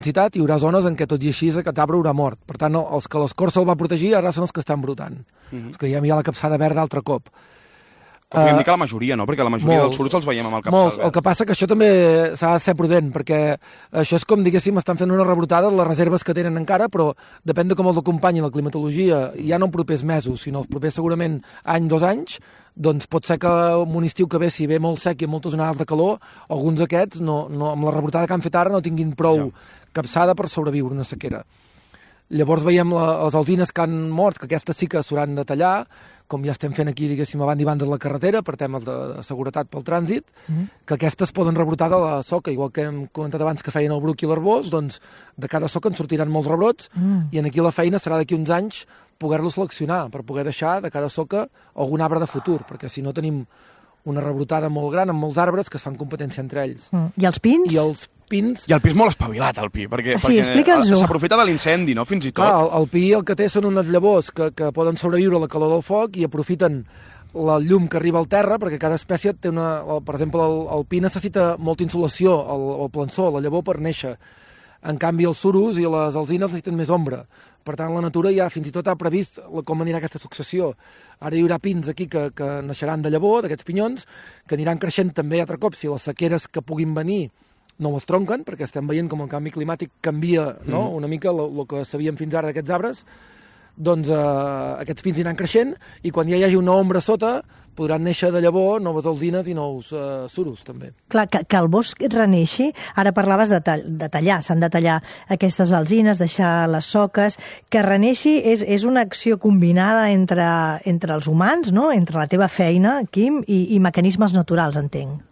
citat, hi haurà zones en què tot i així aquest arbre haurà mort. Per tant, els que l'escorça el va protegir ara són els que estan brotant. Els que ja hi ha la capçada verda altre cop. Podríem dir que la majoria, no? Perquè la majoria dels surts els veiem amb el capçal verd. El que passa que això també s'ha de ser prudent, perquè això és com, diguéssim, estan fent una rebrotada de les reserves que tenen encara, però depèn de com els acompanyi la climatologia, ja no en propers mesos, sinó els propers segurament any, 2 anys, doncs pot ser que un estiu que ve, si ve molt sec i moltes onades de calor, alguns d'aquests, amb la rebrotada que han fet ara, no tinguin prou capçada per sobreviure una sequera. Llavors veiem les alzines que han mort, que aquestes sí que s'hauran de tallar, com ja estem fent aquí, diguéssim, a banda i banda de la carretera, per temes de seguretat pel trànsit, que aquestes poden rebrotar de la soca, igual que hem comentat abans que feien el bruc i l'arbós, doncs de cada soca en sortiran molts rebrots, i aquí la feina serà d'aquí uns anys poder-los seleccionar, per poder deixar de cada soca algun arbre de futur, perquè si no tenim una rebrotada molt gran amb molts arbres que es fan competència entre ells. I els pins? I els pins... I el pi és molt espavilat, el pi, perquè explica'ns-ho. s'aprofita de l'incendi, no?, fins i tot. Clar, el pi el que té són unes llavors que poden sobreviure a la calor del foc i aprofiten la llum que arriba al terra, perquè cada espècie té per exemple, el pi necessita molta insolació, el plançó, la llavor per néixer. En canvi, els suros i les alzines necessiten més ombra. Per tant, la natura ja fins i tot ha previst com anirà aquesta successió. Ara hi haurà pins aquí que naixeran de llavor, d'aquests pinyons, que aniran creixent també altre cop si les sequeres que puguin venir no els tronquen, perquè estem veient com el canvi climàtic canvia una mica el que sabíem fins ara d'aquests arbres, doncs aquests pins aniran creixent i quan ja hi hagi una ombra sota podran néixer de llavor noves alzines i nous suros, també. Clar, que el bosc reneixi, ara parlaves de tallar, s'han de tallar aquestes alzines, deixar les soques, que reneixi és una acció combinada entre els humans, no?, entre la teva feina, Quim, i mecanismes naturals, entenc.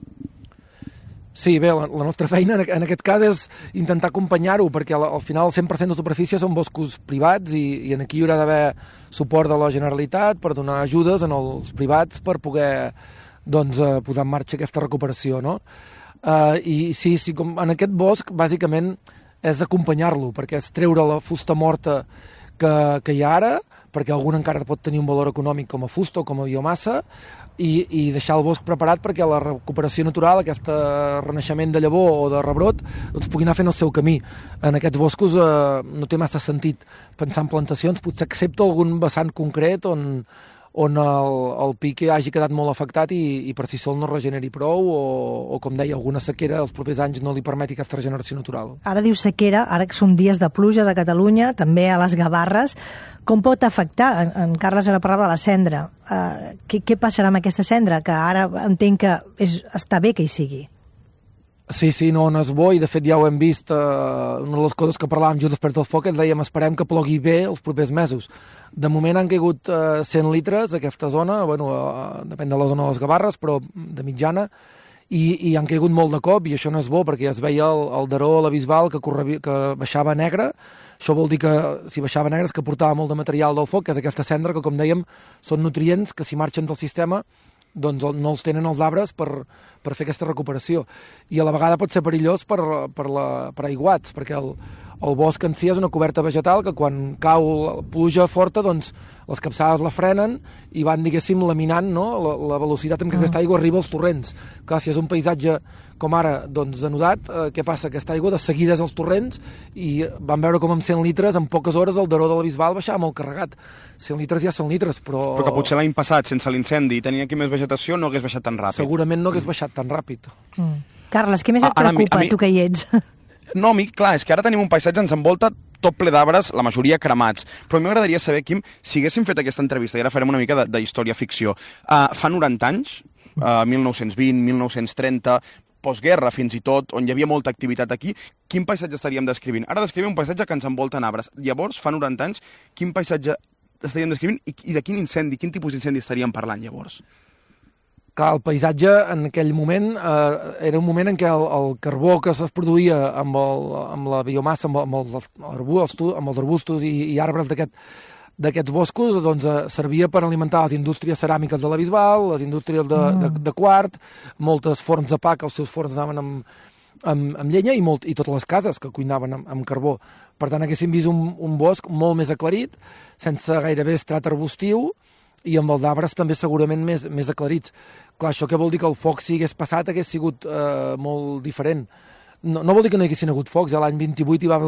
Sí, bé, la nostra feina en aquest cas és intentar acompanyar-ho, perquè al final el 100% de superfície són boscos privats i aquí hi haurà d'haver suport de la Generalitat per donar ajudes als privats per poder posar en marxa aquesta recuperació, no? I sí, com en aquest bosc, bàsicament, és acompanyar-lo, perquè és treure la fusta morta que hi ha ara, perquè algun encara pot tenir un valor econòmic com a fusta o com a biomassa, i deixar el bosc preparat perquè la recuperació natural, aquest renaixement de llavor o de rebrot, doncs pugui anar fent el seu camí. En aquests boscos no té massa sentit pensar en plantacions, potser excepte algun vessant concret on el pic hagi quedat molt afectat i per si sol no regeneri prou o com deia, alguna sequera els propers anys no li permeti aquesta regeneració natural. Ara dius sequera, ara que són dies de pluges a Catalunya, també a les Gavarres, com pot afectar? En Carles ara parlava de la cendra. Què passarà amb aquesta cendra? Que ara entenc que està bé que hi sigui. Sí, no és bo, i de fet ja ho hem vist, una de les coses que parlàvem just després del foc, dèiem, esperem que plogui bé els propers mesos. De moment han caigut 100 litres d'aquesta zona, depèn de la zona de les Gavarres, però de mitjana, i han caigut molt de cop, i això no és bo, perquè ja es veia el Daró a la Bisbal que baixava negre. Això vol dir que si baixava negre és que portava molt de material del foc, que és aquesta cendra que, com dèiem, són nutrients que si marxen del sistema doncs no els tenen els arbres per fer aquesta recuperació. I a la vegada pot ser perillós per aiguats, perquè el bosc en si és una coberta vegetal que quan cau pluja forta, doncs les capçades la frenen i van, diguéssim, laminant, no?, la velocitat amb què aquesta aigua arriba als torrents. Clar, si és un paisatge com ara, doncs, denudat, què passa? Aquesta aigua de seguida és als torrents i vam veure com amb 100 litres, en poques hores, el Daró de la Bisbal baixava molt carregat. 100 litres ja són litres, però... Però que potser l'any passat, sense l'incendi, i tenia aquí més vegetació, no hagués baixat tan ràpid. Segurament no hagués baixat tan ràpid. Carles, què més et preocupa, tu que hi ets? No, amic, clar, és que ara tenim un paisatge, ens envolta tot ple d'arbres, la majoria cremats. Però a mi m'agradaria saber, Quim, si haguéssim fet aquesta entrevista, i ara farem una mica d'història-ficció, fa 90 anys, 1920, 1930, postguerra fins i tot, on hi havia molta activitat aquí, quin paisatge estaríem descrivint? Ara descrivim un paisatge que ens envolta en arbres. Llavors, fa 90 anys, quin paisatge estaríem descrivint i de quin incendi, quin tipus d'incendi estaríem parlant llavors? Clar, el paisatge en aquell moment era un moment en què el carbó que es produïa amb la biomassa, amb els arbustos i arbres d'aquests boscos, doncs servia per alimentar les indústries ceràmiques de la Bisbal, les indústries de quart, moltes forns de pa, que els seus forns anaven amb llenya, i totes les cases que cuinaven amb carbó. Per tant, haguéssim vist un bosc molt més aclarit, sense gairebé estrat arbustiu, i amb els arbres també segurament més aclarits. Clar, això què vol dir? Que el foc, si hagués passat, hagués sigut molt diferent. no vol dir que no hi haguessin hagut focs, l'any 28 hi va haver